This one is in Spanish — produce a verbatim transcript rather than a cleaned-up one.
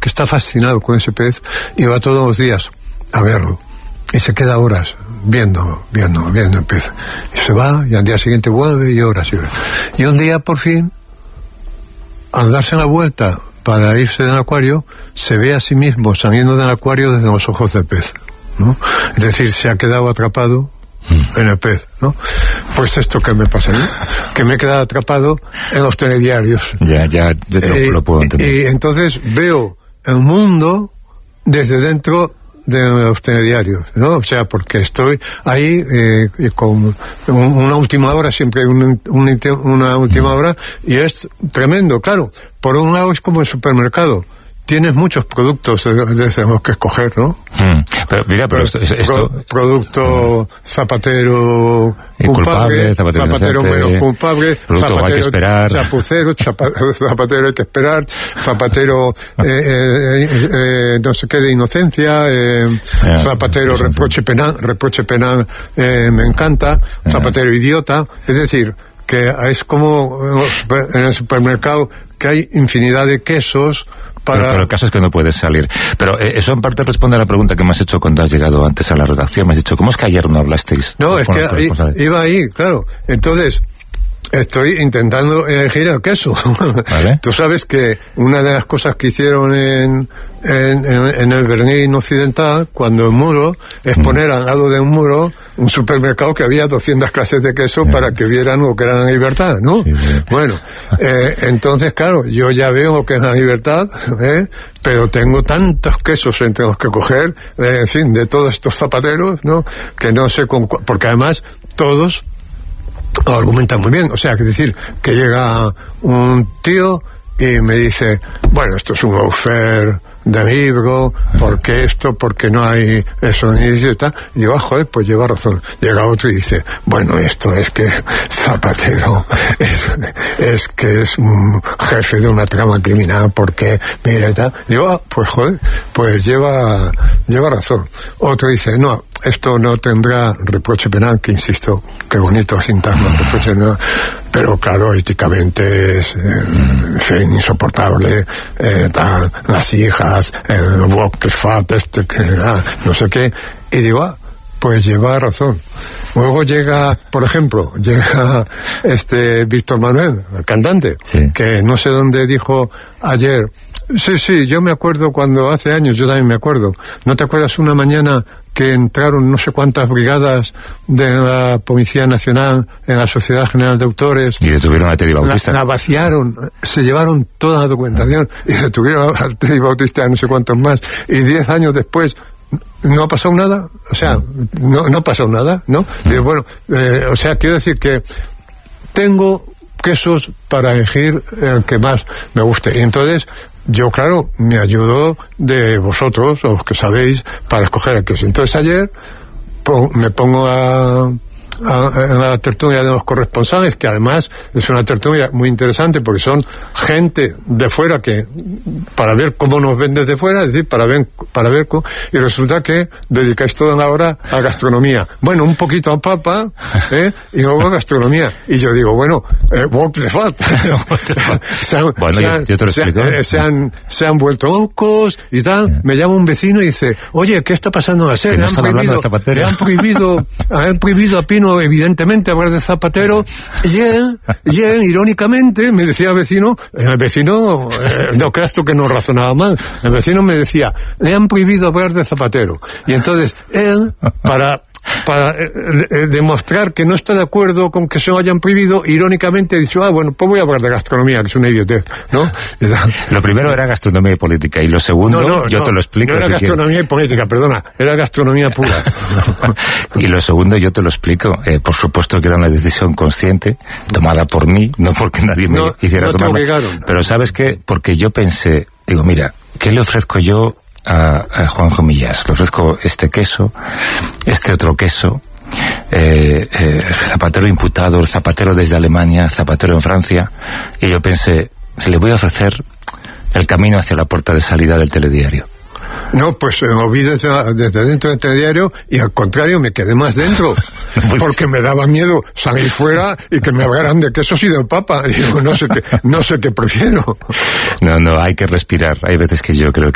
que está fascinado con ese pez y va todos los días a verlo. Y se queda horas viendo, viendo, viendo el pez. Y se va, y al día siguiente vuelve, y horas y horas. Y un día, por fin, al darse la vuelta para irse del acuario, se ve a sí mismo saliendo del acuario desde los ojos del pez, ¿no? Es decir, se ha quedado atrapado en el pez, ¿no? Pues esto que me pasa a mí, que me he quedado atrapado en los telediarios. Ya, ya, ya te lo, eh, lo puedo entender. Y entonces veo el mundo desde dentro de los telediarios, ¿no? O sea, porque estoy ahí eh, con una última hora, siempre hay un, un, una última hora, y es tremendo, claro. Por un lado es como el supermercado. Tienes muchos productos desde los que escoger, ¿no? Hmm. Pero mira, pero esto... esto Pro, producto zapatero culpable, culpable zapatero, zapatero menos culpable, zapatero hay que esperar, chapucero, chapa, zapatero hay que esperar, zapatero eh, eh, eh, no sé qué de inocencia, eh, yeah, zapatero reproche penal, reproche penal eh, me encanta, zapatero yeah. idiota, es decir, que es como en el supermercado que hay infinidad de quesos. Para... Pero, pero el caso es que no puedes salir. Pero eh, eso en parte responde a la pregunta que me has hecho cuando has llegado antes a la redacción. Me has dicho, ¿cómo es que ayer no hablasteis? No, es que ahí, iba ahí, claro. Entonces, estoy intentando elegir el queso. ¿Vale? Tú sabes que una de las cosas que hicieron en, en, en, en el Berlín Occidental, cuando el muro, es poner al lado de un muro un supermercado que había doscientas clases de queso sí. para que vieran lo que era la libertad, ¿no? Sí, sí. Bueno, eh, entonces, claro, yo ya veo lo que es la libertad, ¿eh? Pero tengo tantos quesos entre los que coger, eh, en fin, de todos estos zapateros, ¿no? Que no sé con cu- porque además todos lo argumentan muy bien. O sea, que decir, que llega un tío y me dice, bueno, esto es un offer de libro, porque esto, porque no hay eso, ni dice tal. Y digo, ah, joder, pues lleva razón. Llega otro y dice, bueno, esto es que Zapatero es, es que es un jefe de una trama criminal, porque mira y tal. Digo, ah, pues joder, pues lleva, lleva razón. Otro dice, no, esto no tendrá reproche penal, que insisto, qué bonito sintagma, reproche penal. Pero claro, éticamente es eh, insoportable, eh, tal, las hijas, el wok que fat, este, que, ah, no sé qué. Y digo, ah, pues lleva razón. Luego llega, por ejemplo, llega este Víctor Manuel, el cantante, sí. que no sé dónde dijo ayer, sí, sí, yo me acuerdo cuando hace años, yo también me acuerdo, ¿no te acuerdas una mañana que entraron no sé cuántas brigadas de la Policía Nacional en la Sociedad General de Autores? Y detuvieron a Teddy Bautista. La, la vaciaron, se llevaron toda la documentación y detuvieron a Teddy Bautista y no sé cuántos más. Y diez años después no ha pasado nada, o sea, no, no ha pasado nada, ¿no? Y bueno, eh, o sea, quiero decir que tengo quesos para elegir el que más me guste. Y entonces, yo, claro, me ayudo de vosotros, los que sabéis, para escoger el queso. Entonces ayer po- me pongo a, a, a la tertulia de los corresponsales, que además es una tertulia muy interesante porque son gente de fuera que, para ver cómo nos ven desde fuera, es decir, para ver, para ver cómo, y resulta que dedicáis toda una hora a gastronomía. Bueno, un poquito a papa, ¿eh? Y luego a gastronomía. Y yo digo, bueno, eh, what the fuck. se han, bueno, se han, yo, yo te lo explico. Se, eh, se, han, se han vuelto locos y tal. Yeah. Me llama un vecino y dice, oye, ¿qué está pasando en la serie? No Le han prohibido, le han prohibido, han prohibido a Pino, evidentemente, hablar de Zapatero. Y él, y él, irónicamente, me decía el vecino, el vecino, eh, no creas tú que no razonaba mal, el vecino me decía, le han prohibido hablar de Zapatero. Y entonces, él, para, para eh, eh, demostrar que no está de acuerdo con que se lo hayan prohibido, irónicamente ha dicho, ah, bueno, pues voy a hablar de gastronomía, que es una idiotez, ¿no? Lo primero era gastronomía y política, y lo segundo, no, no, yo no, te lo explico. No era si gastronomía quieres. y política, perdona, era gastronomía pura. Y lo segundo, yo te lo explico. Eh, por supuesto que era una decisión consciente, tomada por mí, no porque nadie me no, hiciera no tomarla. Te obligaron. Pero ¿sabes qué? Porque yo pensé, digo, mira, ¿qué le ofrezco yo a, a Juanjo Millás? Le ofrezco este queso, este otro queso, eh, eh, Zapatero imputado, el Zapatero desde Alemania, Zapatero en Francia, y yo pensé, se le voy a ofrecer el camino hacia la puerta de salida del telediario. No, pues me moví desde, desde dentro del telediario y al contrario me quedé más dentro porque me daba miedo salir fuera y que me hablaran de quesos y del papa. Y digo, no sé qué, no sé qué prefiero. No, no, hay que respirar. Hay veces que yo creo